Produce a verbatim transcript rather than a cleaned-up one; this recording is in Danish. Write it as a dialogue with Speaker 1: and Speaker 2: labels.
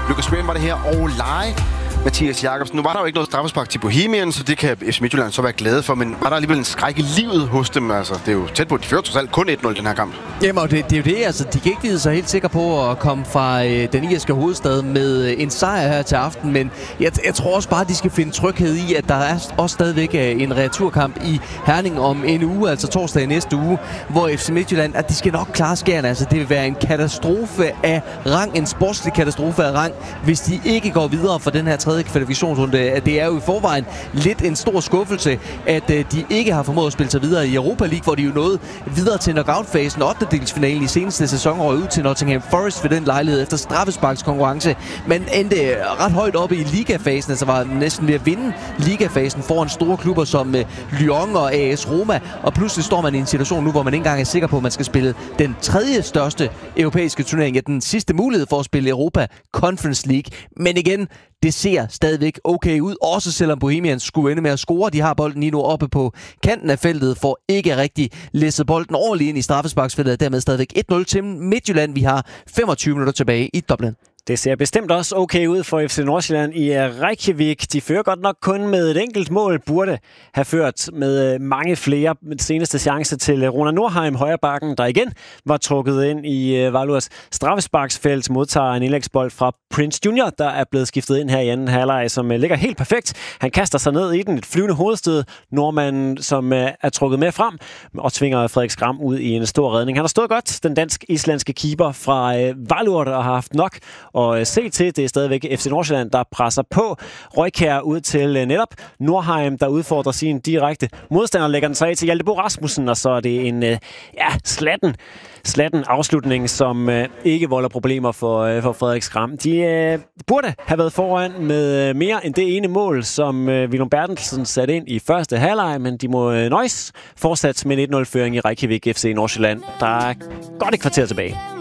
Speaker 1: Lukas Graham var det her, og Leje. Mathias Jakobsen. Nu var der jo ikke noget straffespark til Bohemian, så det kan F C Midtjylland så være glade for, men var der alligevel en skræk i livet hos dem? Altså, det er jo tæt på, de fører trods alt kun et nul den her kamp.
Speaker 2: Jamen, det, det er jo det, altså, de kan ikke vide sig helt sikre på at komme fra øh, den irske hovedstad med en sejr her til aften, men jeg, jeg tror også bare, at de skal finde tryghed i, at der er også stadigvæk en returkamp i Herning om en uge, altså torsdag i næste uge, hvor F C Midtjylland, at de skal nok klare skærene. Altså, det vil være en katastrofe af rang, en sportslig katastrofe af rang, hvis de ikke går videre for den her tredje kvalifikationsrunde. Det er jo i forvejen lidt en stor skuffelse, at de ikke har formået at spille sig videre i Europa League, hvor de jo nåede videre til knockout-fasen og ottendedelsfinalen i seneste sæson og ud til Nottingham Forest ved den lejlighed efter straffesparkskonkurrence. Men endte ret højt oppe i ligafasen, altså var næsten ved at vinde ligafasen foran store klubber som Lyon og A S Roma, og pludselig står man i en situation nu, hvor man ikke engang er sikker på, at man skal spille den tredje største europæiske turnering, ja, den sidste mulighed for at spille Europa Conference League. Men igen, det ser stadigvæk okay ud, også selvom Bohemians skulle ende med at score. De har bolden lige nu oppe på kanten af feltet, for ikke rigtig læsset bolden ordentligt ind i straffesparksfeltet, og dermed stadigvæk et nul til Midtjylland. Vi har femogtyve minutter tilbage i Dublin.
Speaker 3: Det ser bestemt også okay ud for F C Nordsjælland i Reykjavik. De fører godt nok kun med et enkelt mål, burde have ført med mange flere. Seneste chance til Rona Nordheim, højrebakken, der igen var trukket ind i Valurs straffesparksfelt, modtager en indlægsbold fra Prince Junior, der er blevet skiftet ind her i anden halvleg, som ligger helt perfekt. Han kaster sig ned i den, et flyvende hovedstød. Nordmanden, som er trukket med frem og tvinger Frederik Skram ud i en stor redning. Han har stået godt, den dansk-islandske keeper fra Valur, der har haft nok og se til. Det er stadigvæk F C Nordsjælland, der presser på. Røykjær ud til netop Nordheim, der udfordrer sin direkte modstander, lægger den sig af til Hjalte Bo Rasmussen, og så er det en ja, slatten, slatten afslutning, som uh, ikke volder problemer for, uh, for Frederik Skram. De uh, burde have været foran med uh, mere end det ene mål, som uh, Willum Bertelsen satte ind i første halvleg, men de må uh, nøjes fortsat med en et nul-føring i Reykjavik F C Nordsjælland. Der er godt et kvarter tilbage.